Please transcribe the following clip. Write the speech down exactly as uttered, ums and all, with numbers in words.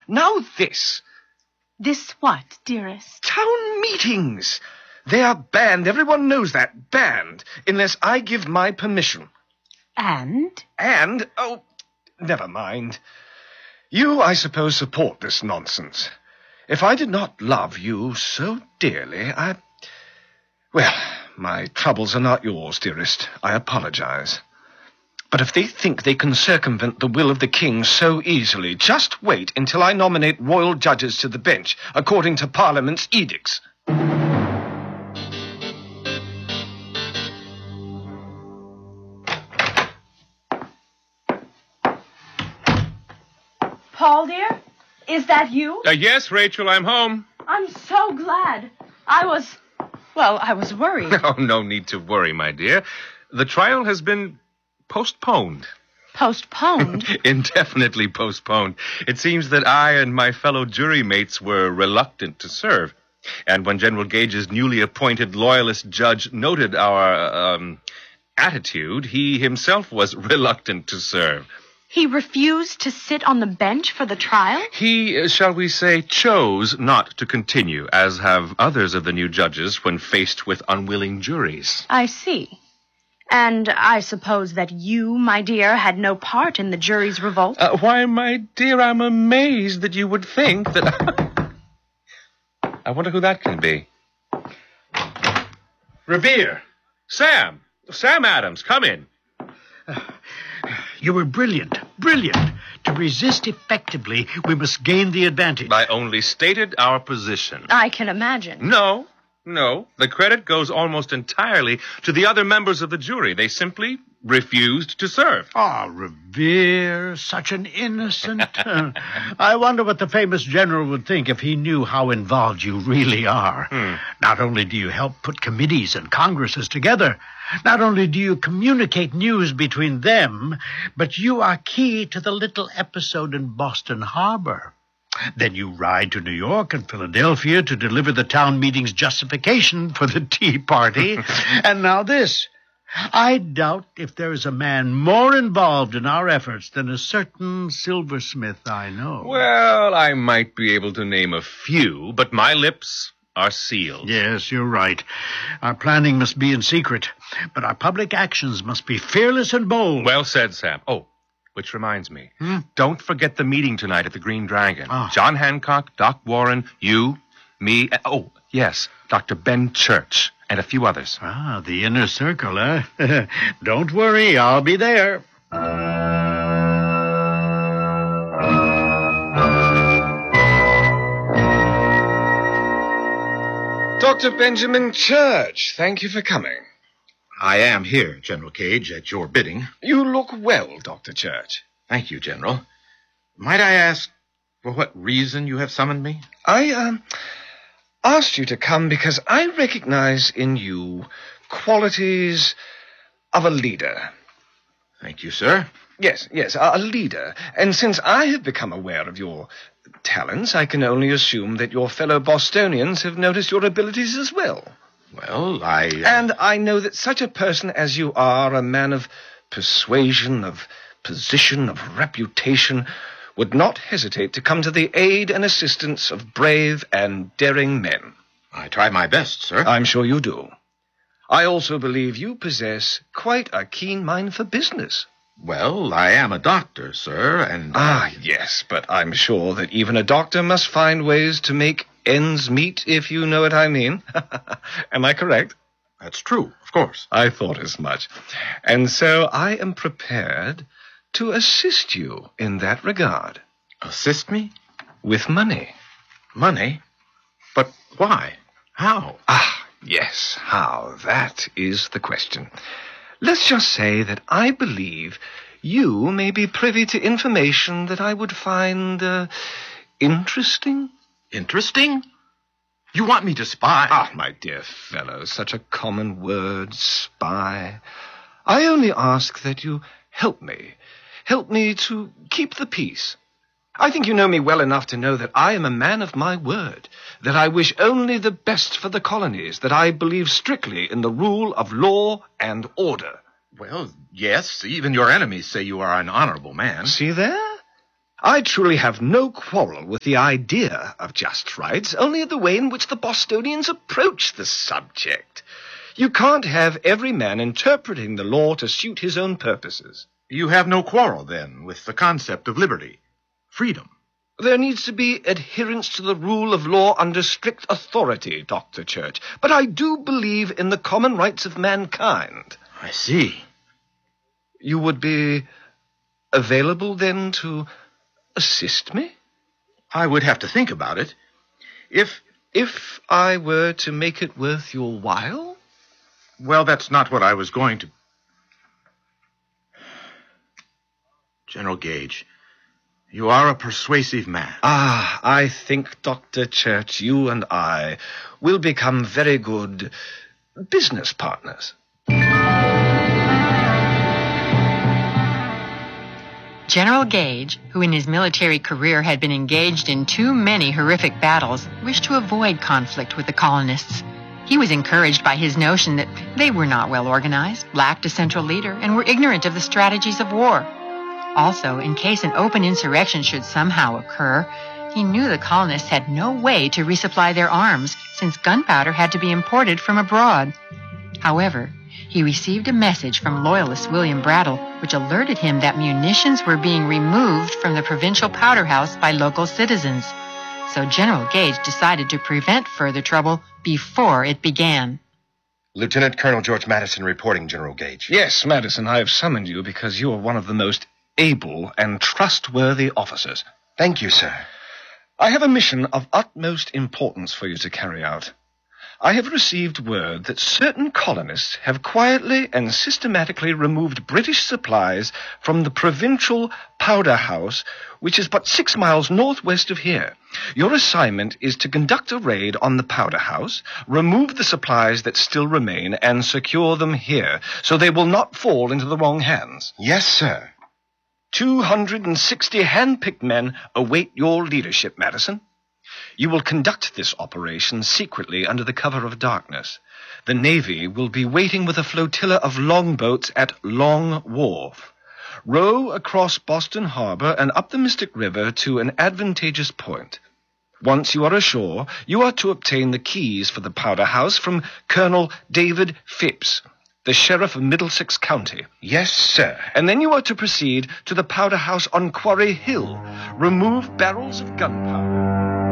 Now this. This what, dearest? Town meetings. They are banned. Everyone knows that. Banned. Unless I give my permission. And? And, oh, never mind. You, I suppose, support this nonsense. If I did not love you so dearly, I... Well, my troubles are not yours, dearest. I apologize. But if they think they can circumvent the will of the king so easily, just wait until I nominate royal judges to the bench, according to Parliament's edicts. Paul, dear? Is that you? Uh, yes, Rachel, I'm home. I'm so glad. I was... Well, I was worried. Oh, no need to worry, my dear. The trial has been postponed. Postponed? Indefinitely postponed. It seems that I and my fellow jury mates were reluctant to serve. And when General Gage's newly appointed loyalist judge noted our, um, attitude, he himself was reluctant to serve. He refused to sit on the bench for the trial? He, uh, shall we say, chose not to continue, as have others of the new judges when faced with unwilling juries. I see. And I suppose that you, my dear, had no part in the jury's revolt? Uh, why, my dear, I'm amazed that you would think that... I wonder who that can be. Revere! Sam! Sam Adams, come in. You were brilliant, brilliant. To resist effectively, we must gain the advantage. I only stated our position. I can imagine. No, no. The credit goes almost entirely to the other members of the jury. They simply refused to serve. Ah, oh, Revere, such an innocent... uh, I wonder what the famous general would think if he knew how involved you really are. Hmm. Not only do you help put committees and congresses together, not only do you communicate news between them, but you are key to the little episode in Boston Harbor. Then you ride to New York and Philadelphia to deliver the town meeting's justification for the Tea Party. And now this. I doubt if there is a man more involved in our efforts than a certain silversmith I know. Well, I might be able to name a few, but my lips are sealed. Yes, you're right. Our planning must be in secret, but our public actions must be fearless and bold. Well said, Sam. Oh, which reminds me. Hmm? Don't forget the meeting tonight at the Green Dragon. Oh. John Hancock, Doc Warren, you, me, and, oh, yes, Doctor Ben Church, and a few others. Ah, the inner circle, eh? Don't worry, I'll be there. Doctor Benjamin Church, thank you for coming. I am here, General Gage, at your bidding. You look well, Doctor Church. Thank you, General. Might I ask for what reason you have summoned me? I, um, asked you to come because I recognize in you qualities of a leader. Thank you, sir. Yes, yes, a leader. And since I have become aware of your talents, I can only assume that your fellow Bostonians have noticed your abilities as well. Well, I... Uh... And I know that such a person as you are, a man of persuasion, of position, of reputation, would not hesitate to come to the aid and assistance of brave and daring men. I try my best, sir. I'm sure you do. I also believe you possess quite a keen mind for business. Well, I am a doctor, sir, and... Ah, yes, but I'm sure that even a doctor must find ways to make ends meet, if you know what I mean. Am I correct? That's true, of course. I thought as much. And so I am prepared to assist you in that regard. Assist me? With money. Money? But why? How? Ah, yes, how? That is the question. Let's just say that I believe you may be privy to information that I would find, uh, interesting. Interesting? You want me to spy? Ah, my dear fellow, such a common word, spy. I only ask that you help me. Help me to keep the peace. I think you know me well enough to know that I am a man of my word, that I wish only the best for the colonies, that I believe strictly in the rule of law and order. Well, yes, even your enemies say you are an honorable man. See there? I truly have no quarrel with the idea of just rights, only the way in which the Bostonians approach the subject. You can't have every man interpreting the law to suit his own purposes. You have no quarrel, then, with the concept of liberty, freedom. There needs to be adherence to the rule of law under strict authority, Doctor Church. But I do believe in the common rights of mankind. I see. You would be available, then, to assist me? I would have to think about it. If... If I were to make it worth your while? Well, that's not what I was going to... General Gage, you are a persuasive man. Ah, I think, Doctor Church, you and I will become very good business partners. General Gage, who in his military career had been engaged in too many horrific battles, wished to avoid conflict with the colonists. He was encouraged by his notion that they were not well organized, lacked a central leader, and were ignorant of the strategies of war. Also, in case an open insurrection should somehow occur, he knew the colonists had no way to resupply their arms, since gunpowder had to be imported from abroad. However, he received a message from Loyalist William Brattle, which alerted him that munitions were being removed from the provincial powder house by local citizens. So General Gage decided to prevent further trouble before it began. Lieutenant Colonel George Madison reporting, General Gage. Yes, Madison, I have summoned you because you are one of the most able and trustworthy officers. Thank you, sir. I have a mission of utmost importance for you to carry out. I have received word that certain colonists have quietly and systematically removed British supplies from the provincial powder house, which is but six miles northwest of here. Your assignment is to conduct a raid on the powder house, remove the supplies that still remain, and secure them here, so they will not fall into the wrong hands. Yes, sir. Two hundred and sixty hand-picked men await your leadership, Madison. You will conduct this operation secretly under the cover of darkness. The Navy will be waiting with a flotilla of longboats at Long Wharf. Row across Boston Harbor and up the Mystic River to an advantageous point. Once you are ashore, you are to obtain the keys for the powder house from Colonel David Phipps, the sheriff of Middlesex County. Yes, sir. And then you are to proceed to the powder house on Quarry Hill. Remove barrels of gunpowder.